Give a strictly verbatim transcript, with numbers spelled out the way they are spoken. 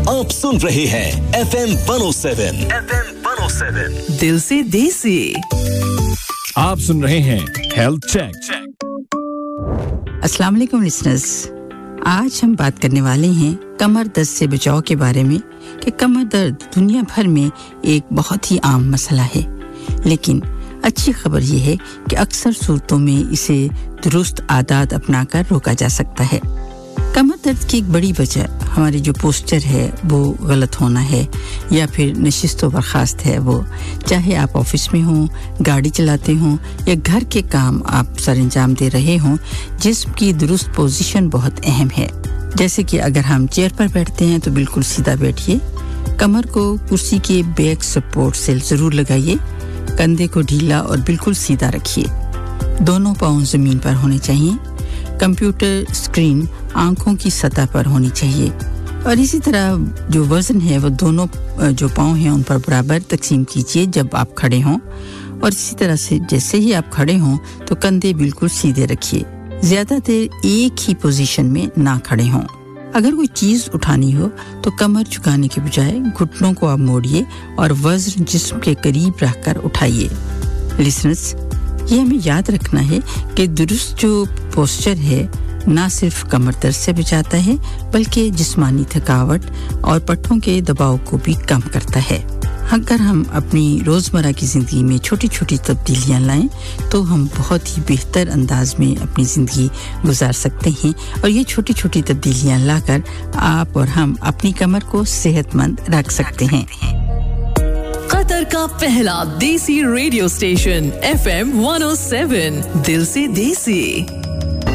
आप सुन रहे हैं F M one oh seven F M one oh seven दिल से देसी आप सुन रहे हैं हेल्थ चेक अस्सलाम वालेकुम लिसनर्स आज हम बात करने वाले हैं कमर दर्द से बचाव के बारे में कि कमर दर्द दुनिया भर में एक बहुत ही आम मसला है लेकिन अच्छी खबर ये है कि अक्सर सूरतों में इसे दुरुस्त आदत अपनाकर रोका जा सकता है कमर दर्द की एक बड़ी वजह हमारी जो पोस्चर है वो गलत होना है या फिर नशिस्त व बर्खास्त है वो चाहे आप ऑफिस में हो गाड़ी चलाते हो या घर के काम आप सरंजाम दे रहे हो जिस्म की दुरुस्त पोजीशन बहुत अहम है जैसे कि अगर हम चेयर पर बैठते हैं तो बिल्कुल सीधा बैठिए कमर को कुर्सी के बैक सपोर्ट से जरूर लगाइए कंधे को ढीला और बिल्कुल सीधा रखिए दोनों पाँव जमीन पर होने चाहिए कंप्यूटर स्क्रीन आंखों की सतह पर होनी चाहिए और इसी तरह जो वजन है वो दोनों जो पाँव हैं उन पर बराबर तकसीम कीजिए जब आप खड़े हों और इसी तरह से जैसे ही आप खड़े हों तो कंधे बिल्कुल सीधे रखिए ज्यादा देर एक ही पोजीशन में ना खड़े हों अगर कोई चीज उठानी हो तो कमर झुकाने के बजाय घुटनों को आप मोड़िए और वजन जिस्म के करीब रखकर उठाइए लिसनर्स ये हमें याद रखना है कि दुरुस्त जो पोस्चर है ना सिर्फ कमर दर्द से बचाता है बल्कि जिस्मानी थकावट और पट्टों के दबाव को भी कम करता है अगर हम अपनी रोजमर्रा की जिंदगी में छोटी-छोटी तब्दीलियां लाएं तो हम बहुत ही बेहतर अंदाज में अपनी जिंदगी गुजार सकते हैं और ये छोटी-छोटी तब्दीलियां लाकर आप और हम अपनी कमर को सेहतमंद रख सकते हैं कतर का पहला देसी radio station F M one oh seven दिल से देसी